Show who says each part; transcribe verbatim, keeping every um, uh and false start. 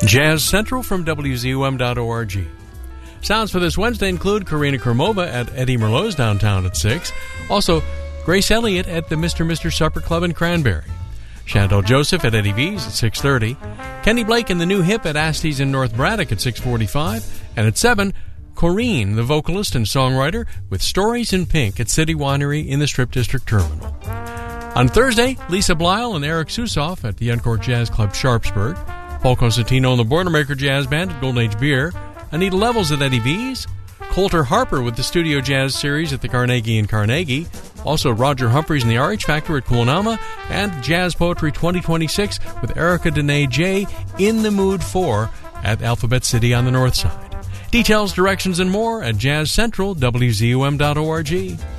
Speaker 1: Jazz Central from W Z U M dot org. Sounds for this Wednesday include Karina Kermova at Eddie Merlot's downtown at six. Also, Grace Elliott at the Mister Mister Supper Club in Cranberry. Chantal Joseph at Eddie V's at six thirty. Kenny Blake and the New Hip at Asty's in North Braddock at six forty-five. And at seven, Corrine, the vocalist and songwriter, with Stories in Pink at City Winery in the Strip District Terminal. On Thursday, Lisa Blyle and Eric Susoff at the Uncork Jazz Club Sharpsburg. Paul Cosentino and the Boilermaker Jazz Band at Golden Age Beer. Anita Levels at Eddie V's. Coulter Harper with the Studio Jazz Series at the Carnegie in Carnegie. Also Roger Humphreys and the R H Factor at Kulnama. And Jazz Poetry twenty twenty-six with Erica Dene J in the Mood for at Alphabet City on the North Side. Details, directions, and more at Jazz Central, W Z U M dot org.